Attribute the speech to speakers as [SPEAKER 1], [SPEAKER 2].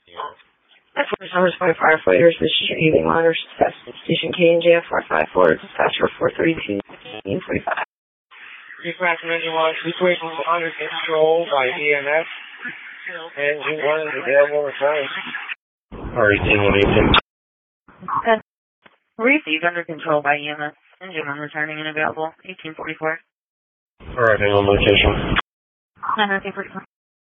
[SPEAKER 1] That's for Summers Point Firefighters. This is your evening monitor. Station KNJF 454. Dispatcher 432 1845.
[SPEAKER 2] Dispatch engine 1, situation under control by EMS. Engine 1 is available to return.
[SPEAKER 3] R18 118.
[SPEAKER 1] Okay. Received under control by EMS. Engine 1 returning and available. 1844.
[SPEAKER 3] Arriving on location.
[SPEAKER 1] 919